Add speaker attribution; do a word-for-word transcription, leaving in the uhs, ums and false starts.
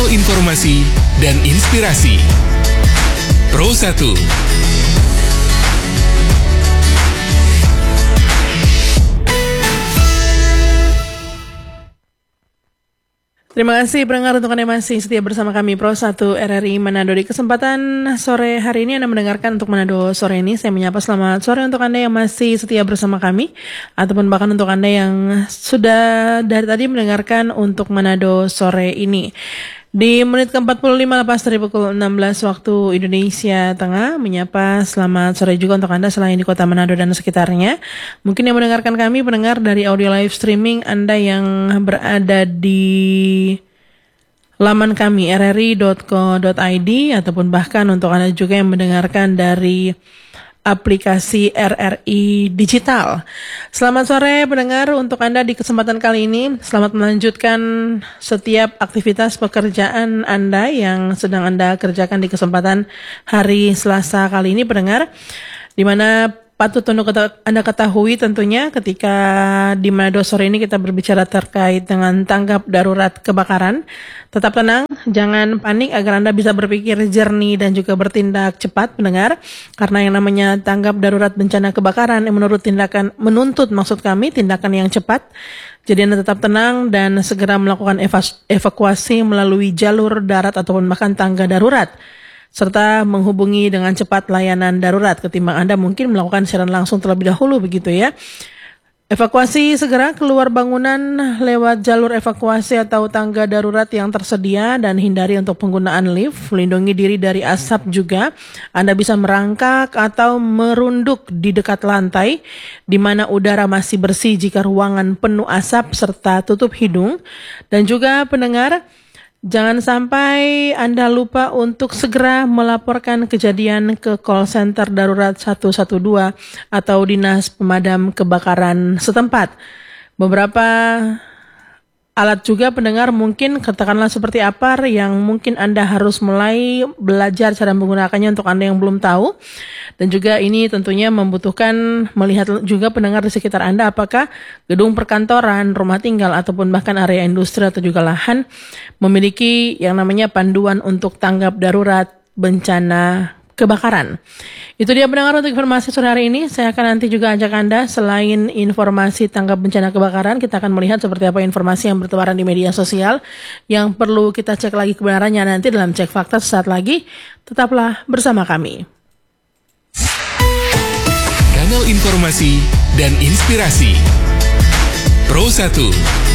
Speaker 1: Kanal informasi dan inspirasi Pro satu.
Speaker 2: Terima kasih pendengar untuk Anda masih setia bersama kami Pro satu R R I Manado. Di kesempatan sore hari ini Anda mendengarkan untuk Manado sore ini. Saya menyapa selamat sore untuk Anda yang masih setia bersama kami, ataupun bahkan untuk Anda yang sudah dari tadi mendengarkan untuk Manado sore ini. Di menit ke empat puluh lima lepas dari pukul enam belas waktu Indonesia Tengah, menyapa selamat sore juga untuk Anda selain di kota Manado dan sekitarnya. Mungkin yang mendengarkan kami pendengar dari audio live streaming Anda yang berada di laman kami r r i dot co dot i d, ataupun bahkan untuk Anda juga yang mendengarkan dari aplikasi R R I Digital. Selamat sore pendengar untuk Anda di kesempatan kali ini. Selamat melanjutkan setiap aktivitas pekerjaan Anda yang sedang Anda kerjakan di kesempatan hari Selasa kali ini pendengar, di mana patut untuk Anda ketahui tentunya ketika di Manado sore ini kita berbicara terkait dengan tanggap darurat kebakaran. Tetap tenang, jangan panik agar Anda bisa berpikir jernih dan juga bertindak cepat pendengar. Karena yang namanya tanggap darurat bencana kebakaran yang menurut tindakan menuntut maksud kami tindakan yang cepat. Jadi Anda tetap tenang dan segera melakukan evakuasi melalui jalur darat ataupun bahkan tangga darurat, serta menghubungi dengan cepat layanan darurat ketimbang Anda mungkin melakukan siaran langsung terlebih dahulu begitu ya. Evakuasi segera keluar bangunan lewat jalur evakuasi atau tangga darurat yang tersedia dan hindari untuk penggunaan lift. Lindungi diri dari asap juga. Anda bisa merangkak atau merunduk di dekat lantai di mana udara masih bersih jika ruangan penuh asap, serta tutup hidung. Dan juga pendengar, jangan sampai Anda lupa untuk segera melaporkan kejadian ke call center darurat satu satu dua atau dinas pemadam kebakaran setempat. Beberapa alat juga pendengar mungkin katakanlah seperti apa yang mungkin Anda harus mulai belajar cara menggunakannya untuk Anda yang belum tahu. Dan juga ini tentunya membutuhkan melihat juga pendengar di sekitar Anda apakah gedung perkantoran, rumah tinggal ataupun bahkan area industri atau juga lahan memiliki yang namanya panduan untuk tanggap darurat bencana kebakaran. Itu dia pendengar untuk informasi sore hari ini. Saya akan nanti juga ajak Anda selain informasi tanggap bencana kebakaran, kita akan melihat seperti apa informasi yang bertebaran di media sosial yang perlu kita cek lagi kebenarannya nanti dalam Cek Fakta sesaat lagi. Tetaplah bersama kami.
Speaker 1: Kanal informasi dan inspirasi Pro satu.